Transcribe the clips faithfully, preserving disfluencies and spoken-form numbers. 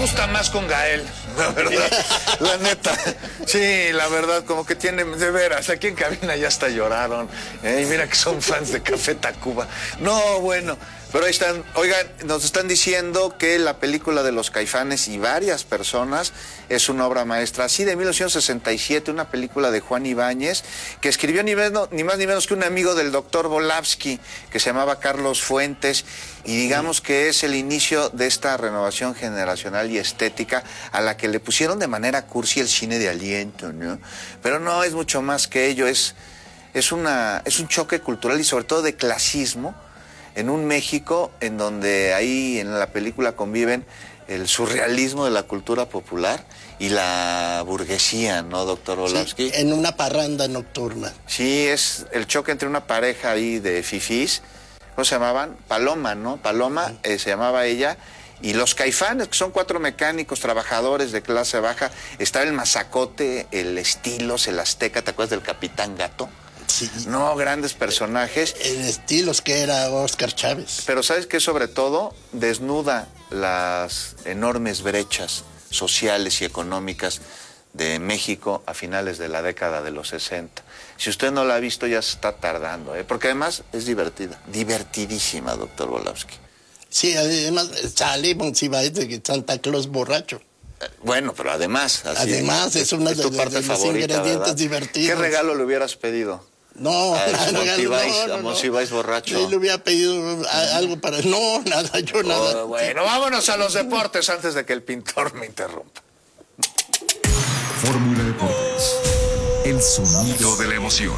gusta más con Gael, la verdad, la neta. Sí, la verdad, como que tiene, de veras, aquí en cabina ya hasta lloraron. ¿eh? Y mira que son fans de Café Tacuba. No, bueno, pero ahí están. Oigan, nos están diciendo que la película de Los Caifanes y varias personas es una obra maestra. Así de mil novecientos sesenta y siete, una película de Juan Ibáñez, que escribió ni, menos, ni más ni menos que un amigo del doctor Volavsky, que se llamaba Carlos Fuentes, y digamos que es el inicio de esta renovación generacional y estética a la que le pusieron de manera cursi el cine de aliento, ¿no? Pero no, es mucho más que ello, es, es, una, es un choque cultural y sobre todo de clasismo en un México en donde ahí en la película conviven el surrealismo de la cultura popular y la burguesía, ¿no, doctor Volavsky? Sí, en una parranda nocturna. Sí, es el choque entre una pareja ahí de fifís. ¿Cómo se llamaban? Paloma, ¿no? Paloma eh, se llamaba ella. Y los Caifanes, que son cuatro mecánicos, trabajadores de clase baja. Estaba el Mazacote, el Estilos, el Azteca, ¿te acuerdas del Capitán Gato? Sí. No, grandes personajes. El Estilos, que era Oscar Chávez. Pero ¿sabes qué? Sobre todo, desnuda las enormes brechas sociales y económicas de México a finales de la década de los sesenta. Si usted no la ha visto, ya se está tardando, ¿eh? Porque además es divertida, divertidísima, doctor Volavsky. Sí, además sale Monsiváis de Santa Claus borracho. Eh, bueno, pero además... Así, además es una es de, tu de, parte de los favorita, ingredientes ¿verdad? divertidos. ¿Qué regalo le hubieras pedido? No, a nada, Monsiváis, no, no, a Monsiváis borracho. Yo le hubiera pedido a, algo para... No, nada, yo nada. Oh, bueno, vámonos a los deportes antes de que el pintor me interrumpa. Fórmula Deportes, el sonido de la emoción.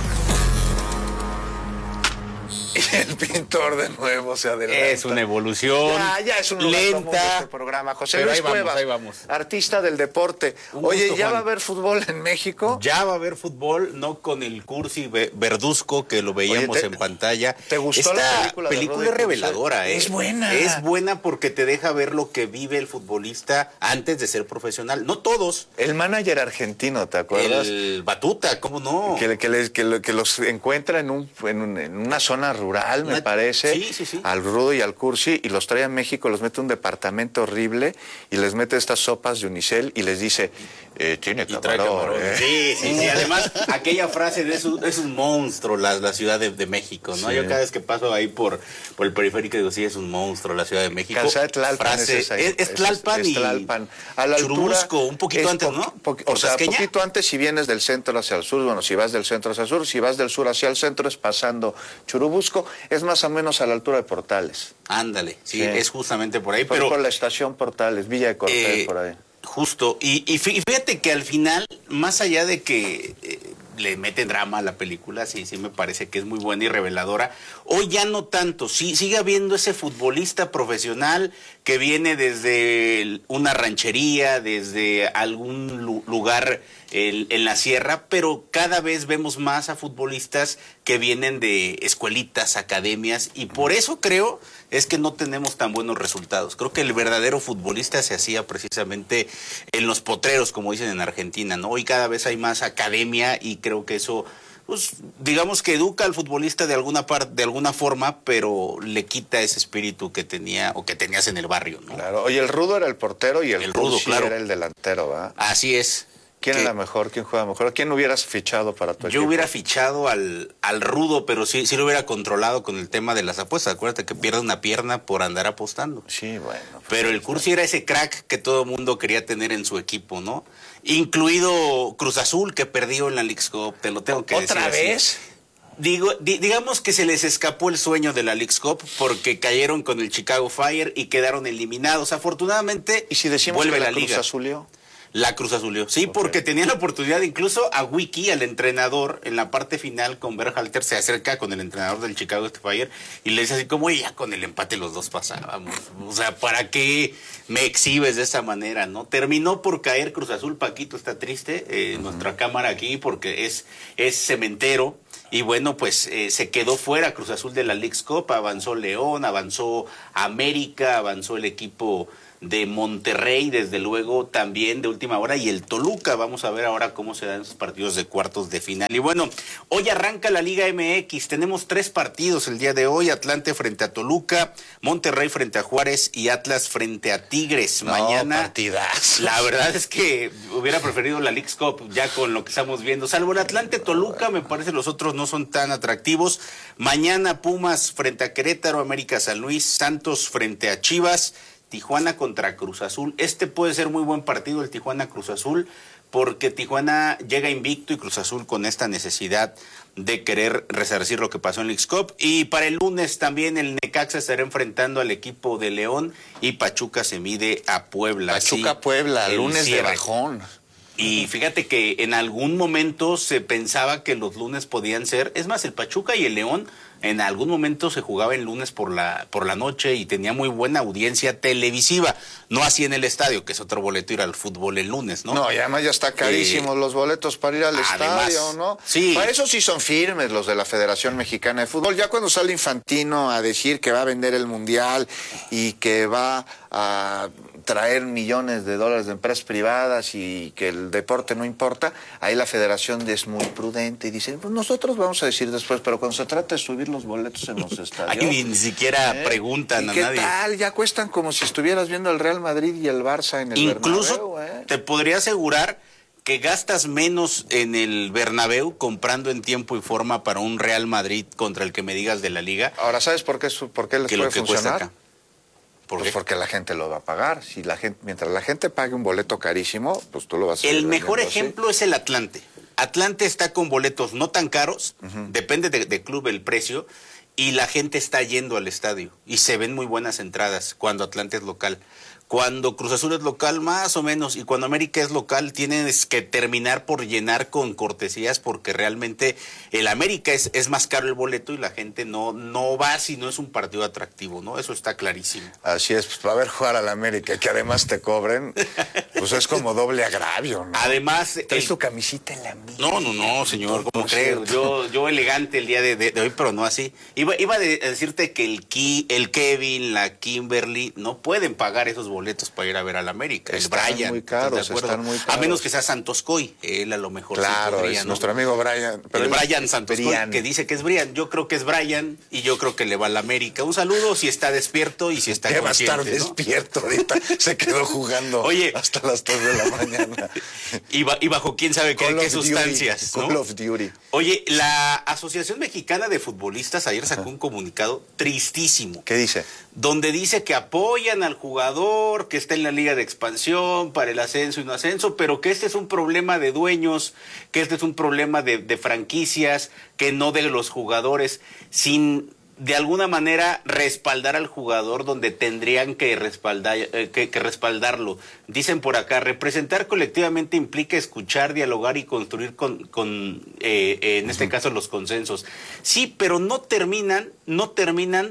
Y el pintor de nuevo se adelanta. Es una evolución Ya, ya es un lugar común de lenta. este programa. José Pero Luis ahí vamos, Cuevas, ahí vamos. artista del deporte. Un Oye, gusto, ¿ya Juan. va a haber fútbol en México? Ya va a haber fútbol, no con el Cursi Ve- Verduzco que lo veíamos Oye, te- en pantalla. ¿te gustó Esta la película de película Rodrigo es reveladora, Cursi? ¿eh? Es buena. Es buena porque te deja ver lo que vive el futbolista antes de ser profesional. No todos. El manager argentino, ¿te acuerdas? El Batuta, ¿cómo no? Que, que, les- que, lo- que los encuentra en, un, en, un- en una zona rural, me Una- parece, sí, sí, sí. al Rudo y al Cursi, y los trae a México, los mete a un departamento horrible y les mete estas sopas de unicel y les dice, eh, tiene Y trae camarón, camarón. ¿eh? Sí, sí, sí. Además, aquella frase de es un, es un monstruo la, la Ciudad de, de México, ¿no? Sí. Yo cada vez que paso ahí por, por el periférico digo, sí, es un monstruo la Ciudad de México. Calzada de Tlalpan Frase, es esa. es, es Tlalpan es y Tlalpan. A la altura, Churubusco, un poquito es antes, poqui- ¿no? poqui- ¿Por o sea, Tasqueña? poquito antes si vienes del centro hacia el sur. Bueno, si vas del centro hacia el sur, si vas del sur hacia el centro es pasando Churubusco, es más o menos a la altura de Portales. Ándale, sí, Sí. es justamente por ahí, Por, pero por la estación Portales, Villa de Cortés, eh, por ahí. justo, y, y fí- fíjate que al final, más allá de que eh, le mete drama a la película, sí, sí me parece que es muy buena y reveladora, hoy ya no tanto, sí, sigue habiendo ese futbolista profesional que viene desde el- una ranchería, desde algún lu- lugar en, en la sierra, pero cada vez vemos más a futbolistas que vienen de escuelitas, academias, y por eso creo es que no tenemos tan buenos resultados. Creo que el verdadero futbolista se hacía precisamente en los potreros, como dicen en Argentina, ¿no? Hoy cada vez hay más academia y creo que eso, pues, digamos que educa al futbolista de alguna parte, de alguna forma, pero le quita ese espíritu que tenía o que tenías en el barrio, ¿no? Claro. Oye, el Rudo era el portero y el, El Rudo, Cursi claro. era el delantero, ¿verdad? Así es. ¿Quién que era mejor? ¿Quién juega mejor? ¿Quién hubieras fichado para tu Yo equipo? hubiera fichado al, al Rudo, pero sí, sí lo hubiera controlado con el tema de las apuestas. Acuérdate que pierde una pierna por andar apostando. Sí, bueno. pues, Pero el Cursi era ese crack que todo el mundo quería tener en su equipo, ¿no? Incluido Cruz Azul, que perdió en la Leagues Cup, te lo tengo que decir. ¿Otra así. vez? Digo, di- digamos que se les escapó el sueño de la Leagues Cup porque cayeron con el Chicago Fire y quedaron eliminados. Afortunadamente, ¿Y si decimos vuelve que la la Cruz liga. Azulió? La Cruz Azulió, sí, Ok. porque tenía la oportunidad, incluso a Wiki, al entrenador, en la parte final con Berhalter, se acerca con el entrenador del Chicago Fire y le dice así como, "Oye, ya con el empate los dos pasábamos. O sea, ¿para qué me exhibes de esa manera, no?" Terminó por caer Cruz Azul, Paquito está triste, eh, nuestra cámara aquí, porque es, es cementero. Y bueno, pues eh, se quedó fuera Cruz Azul de la Leagues Cup, avanzó León, avanzó América, avanzó el equipo de Monterrey, desde luego también de última hora, y el Toluca. Vamos a ver ahora cómo se dan esos partidos de cuartos de final. Y bueno, hoy arranca la Liga M X, tenemos tres partidos el día de hoy: Atlante frente a Toluca, Monterrey frente a Juárez y Atlas frente a Tigres. No, Mañana, partidazos. la verdad es que hubiera preferido la Leagues Cup ya con lo que estamos viendo, salvo el Atlante Toluca, me parece los otros no son tan atractivos. Mañana Pumas frente a Querétaro, América San Luis, Santos frente a Chivas, Tijuana contra Cruz Azul. Este puede ser muy buen partido, el Tijuana Cruz Azul, porque Tijuana llega invicto y Cruz Azul con esta necesidad de querer resarcir lo que pasó en Leagues Cup. Y para el lunes también el Necaxa estará enfrentando al equipo de León y Pachuca se mide a Puebla. Pachuca Sí, Puebla, el lunes de cierre. bajón. Y fíjate que en algún momento se pensaba que los lunes podían ser, es más, el Pachuca y el León en algún momento se jugaba el lunes por la por la noche y tenía muy buena audiencia televisiva, no así en el estadio, que es otro boleto ir al fútbol el lunes, ¿no? No, y además ya está carísimos eh, los boletos para ir al además, estadio, ¿no? Sí. Para eso sí son firmes los de la Federación Mexicana de Fútbol. Ya cuando sale Infantino a decir que va a vender el Mundial y que va a traer millones de dólares de empresas privadas y que el deporte no importa, ahí la Federación es muy prudente y dice, pues nosotros vamos a decir después, pero cuando se trata de subir los boletos en los estadios... Ahí ni, ni siquiera ¿eh? preguntan ¿Y a qué nadie. tal? Ya cuestan como si estuvieras viendo el Real Madrid y el Barça en el Incluso Bernabéu, ¿eh? Te podría asegurar que gastas menos en el Bernabéu comprando en tiempo y forma para un Real Madrid contra el que me digas de la Liga. Ahora, ¿sabes por qué, por qué les que puede lo que funcionar? cuesta acá. ¿Por Pues qué? porque la gente lo va a pagar. Si la gente, mientras la gente pague un boleto carísimo, pues tú lo vas a El mejor vendiendo ejemplo así. es el Atlante. Atlante está con boletos no tan caros, uh-huh. depende de, de club el precio, y la gente está yendo al estadio. Y se ven muy buenas entradas cuando Atlante es local. Cuando Cruz Azul es local, más o menos, y cuando América es local, tienes que terminar por llenar con cortesías, porque realmente el América es, es más caro el boleto y la gente no, no va si no es un partido atractivo, ¿no? Eso está clarísimo. Así es, pues para ver jugar al América, que además te cobren, pues es como doble agravio, ¿no? Además... ¿Traes el... tu camisita en la mía? No, no, no, señor, ¿cómo creo? Yo, yo elegante el día de, de, de hoy, pero no así. Iba, iba a decirte que el, Ki, el Kevin, la Kimberly, no pueden pagar esos boletos. boletos para ir a ver al América. Están el Brian, muy caros, están muy caros. A menos que sea Santos Coy, él a lo mejor claro, sí podría, es ¿no? nuestro amigo Brian. Pero el Brian Santos Coy, que dice que es Brian. Yo creo que es Brian y yo creo que le va al América. Un saludo si está despierto y si está Debe consciente, estar ¿no? despierto ahorita. Se quedó jugando Oye, hasta las dos de la mañana. Y, ba y bajo quién sabe qué, qué sustancias, Duty, ¿no? Call of Duty. Oye, la Asociación Mexicana de Futbolistas ayer sacó un comunicado tristísimo. ¿Qué dice? Donde dice que apoyan al jugador, que está en la Liga de Expansión para el ascenso y no ascenso, pero que este es un problema de dueños, que este es un problema de, de franquicias, que no de los jugadores, sin de alguna manera respaldar al jugador donde tendrían que, respaldar, eh, que, que respaldarlo. Dicen por acá, representar colectivamente implica escuchar, dialogar y construir con, con eh, eh, en este uh-huh. caso los consensos. Sí, pero no terminan, no terminan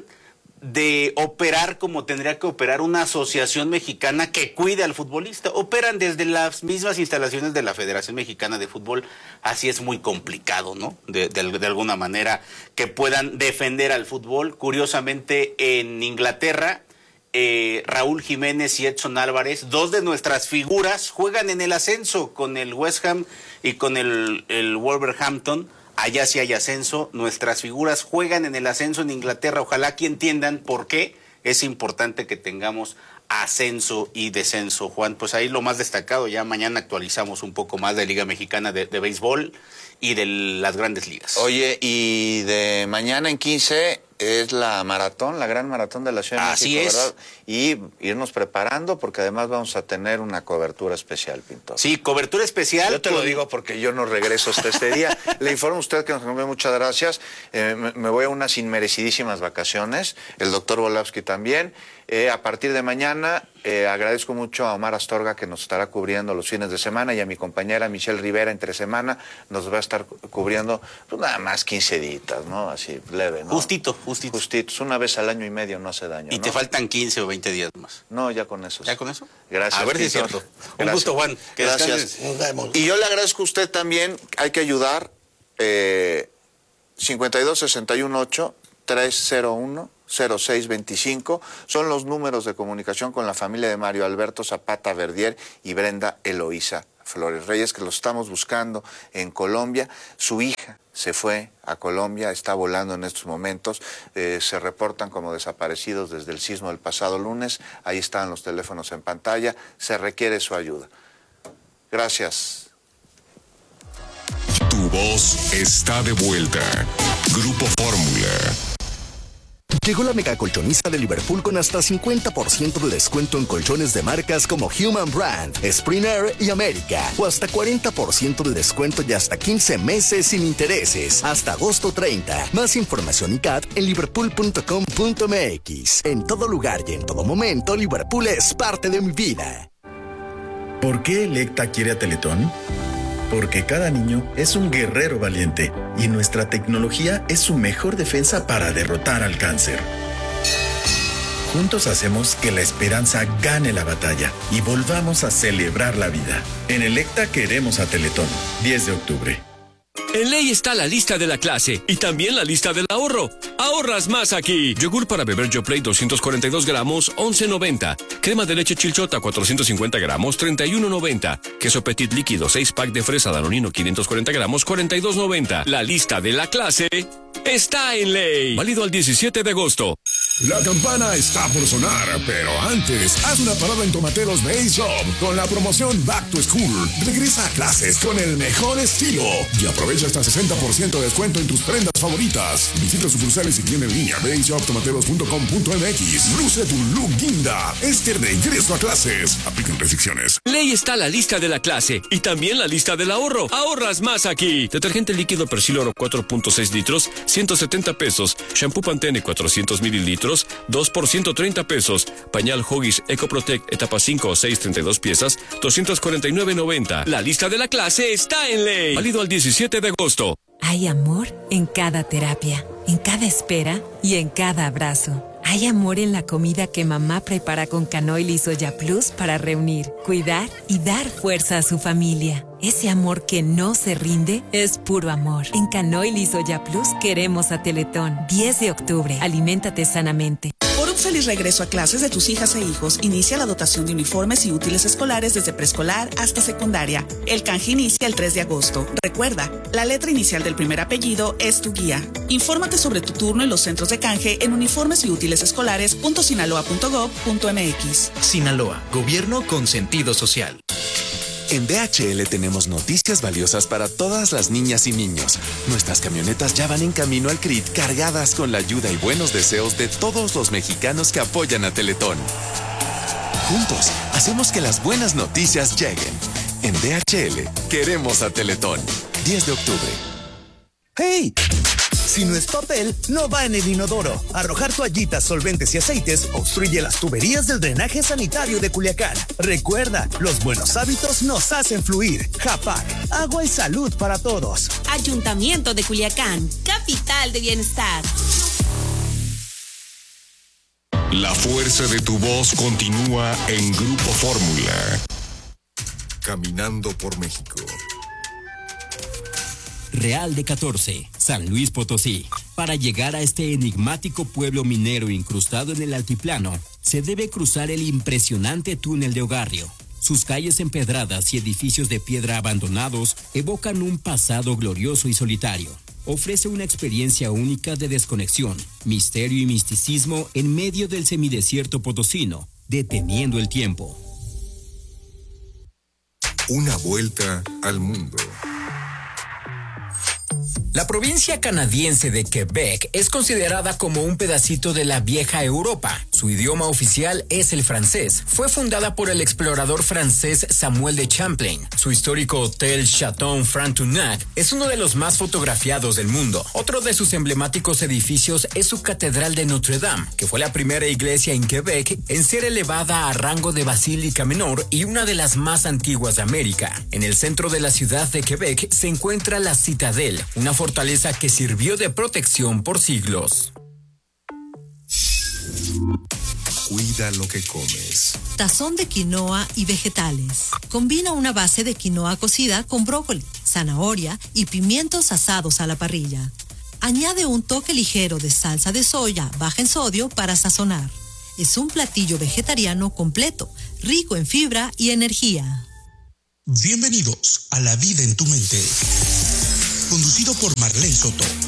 de operar como tendría que operar una asociación mexicana que cuide al futbolista. Operan desde las mismas instalaciones de la Federación Mexicana de Fútbol. Así es muy complicado, ¿no? De, de, de alguna manera que puedan defender al fútbol. Curiosamente, en Inglaterra, eh, Raúl Jiménez y Edson Álvarez, dos de nuestras figuras, juegan en el ascenso con el West Ham y con el, el Wolverhampton. Allá sí hay ascenso, nuestras figuras juegan en el ascenso en Inglaterra. Ojalá que entiendan por qué es importante que tengamos ascenso y descenso, Juan. Pues ahí lo más destacado, ya mañana actualizamos un poco más de Liga Mexicana de, de Béisbol y de las grandes ligas. Oye, y de mañana en quince es la maratón, la gran maratón de la Ciudad de Así México, es. ¿verdad? Y irnos preparando porque además vamos a tener una cobertura especial, Pintor. Sí, cobertura especial. Yo te con... lo digo porque yo no regreso hasta este día. Le informo a usted que nos ve, muchas gracias. Eh, me, me voy a unas inmerecidísimas vacaciones, el doctor Volavsky también. Eh, a partir de mañana eh, agradezco mucho a Omar Astorga que nos estará cubriendo los fines de semana y a mi compañera Michelle Rivera entre semana nos va a estar cubriendo pues, nada más quince días, ¿no? Así leve, ¿no? Justito, justito. Justitos, una vez al año y medio no hace daño. Y ¿no? te faltan quince o veinte días más. No, ya con eso. ¿Ya con eso? Gracias. A ver si es cierto. Un Gracias. gusto, Juan. Que Gracias. descanses. Nos vemos. Y yo le agradezco a usted también, hay que ayudar. Eh, cincuenta y dos sesenta y uno ocho trescientos uno cero seis veinticinco son los números de comunicación con la familia de Mario Alberto Zapata Verdier y Brenda Eloísa Flores Reyes, que los estamos buscando en Colombia. Su hija se fue a Colombia, está volando en estos momentos, eh, se reportan como desaparecidos desde el sismo del pasado lunes. Ahí están los teléfonos en pantalla, se requiere su ayuda. Gracias. Tu voz está de vuelta. Grupo Fórmula. Llegó la mega colchonista de Liverpool con hasta cincuenta por ciento de descuento en colchones de marcas como Human Brand, Spring Air y América. O hasta cuarenta por ciento de descuento y hasta quince meses sin intereses. Hasta agosto treinta. Más información y C A T en liverpool punto com punto m x. En todo lugar y en todo momento, Liverpool es parte de mi vida. ¿Por qué Electa quiere a Teletón? Porque cada niño es un guerrero valiente y nuestra tecnología es su mejor defensa para derrotar al cáncer. Juntos hacemos que la esperanza gane la batalla y volvamos a celebrar la vida. En Electa queremos a Teletón. diez de octubre. En Ley está la lista de la clase y también la lista del ahorro. Ahorras más aquí. Yogur para beber Yoplait doscientos cuarenta y dos gramos, once noventa. Crema de leche Chilchota cuatrocientos cincuenta gramos, treinta y uno noventa. Queso Petit líquido seis pack de fresa Danonino quinientos cuarenta gramos, cuarenta y dos noventa. La lista de la clase está en Ley. Válido al diecisiete de agosto. La campana está por sonar, pero antes, haz una parada en Tomateros Base Shop con la promoción Back to School. Regresa a clases con el mejor estilo y aprovecha hasta sesenta por ciento de descuento en tus prendas favoritas. Visita sucursales y tienda en línea base shop tomateros punto com punto m x. Luce tu look guinda. Este regreso a clases. Aplican restricciones. Ley está la lista de la clase y también la lista del ahorro. Ahorras más aquí. Detergente líquido Persil Oro cuatro punto seis litros, ciento setenta pesos. Shampoo Pantene cuatrocientos mililitros, dos por ciento treinta pesos. Pañal Huggies EcoProtect etapa cinco o seis, treinta y dos piezas, doscientos cuarenta y nueve noventa. La lista de la clase está en Ley. Válido al diecisiete de agosto. Hay amor en cada terapia, en cada espera y en cada abrazo. Hay amor en la comida que mamá prepara con Canoil y Soya Plus para reunir, cuidar y dar fuerza a su familia. Ese amor que no se rinde es puro amor. En Canoil y Soya Plus queremos a Teletón. diez de octubre. Aliméntate sanamente. Por un feliz regreso a clases de tus hijas e hijos, inicia la dotación de uniformes y útiles escolares desde preescolar hasta secundaria. El canje inicia el tres de agosto. Recuerda, la letra inicial del primer apellido es tu guía. Infórmate sobre tu turno en los centros de canje en uniformes y útiles escolares punto sinaloa punto gob punto m x. Sinaloa, gobierno con sentido social. En D H L tenemos noticias valiosas para todas las niñas y niños. Nuestras camionetas ya van en camino al C R I T cargadas con la ayuda y buenos deseos de todos los mexicanos que apoyan a Teletón. Juntos, hacemos que las buenas noticias lleguen. En D H L, queremos a Teletón. diez de octubre. ¡Hey! Si no es papel, no va en el inodoro. Arrojar toallitas, solventes y aceites obstruye las tuberías del drenaje sanitario de Culiacán. Recuerda, los buenos hábitos nos hacen fluir. Japac, agua y salud para todos. Ayuntamiento de Culiacán, capital de bienestar. La fuerza de tu voz continúa en Grupo Fórmula. Caminando por México. Real de catorce, San Luis Potosí. Para llegar a este enigmático pueblo minero incrustado en el altiplano, se debe cruzar el impresionante túnel de Ogarrio. Sus calles empedradas y edificios de piedra abandonados evocan un pasado glorioso y solitario. Ofrece una experiencia única de desconexión, misterio y misticismo en medio del semidesierto potosino, deteniendo el tiempo. Una vuelta al mundo. La provincia canadiense de Quebec es considerada como un pedacito de la vieja Europa. Su idioma oficial es el francés. Fue fundada por el explorador francés Samuel de Champlain. Su histórico hotel Chateau Frontenac es uno de los más fotografiados del mundo. Otro de sus emblemáticos edificios es su Catedral de Notre Dame, que fue la primera iglesia en Quebec en ser elevada a rango de basílica menor y una de las más antiguas de América. En el centro de la ciudad de Quebec se encuentra la Citadel, una fortaleza que sirvió de protección por siglos. Cuida lo que comes. Tazón de quinoa y vegetales. Combina una base de quinoa cocida con brócoli, zanahoria y pimientos asados a la parrilla. Añade un toque ligero de salsa de soya baja en sodio para sazonar. Es un platillo vegetariano completo, rico en fibra y energía. Bienvenidos a La Vida en tu Mente. Conducido por Marlene Soto.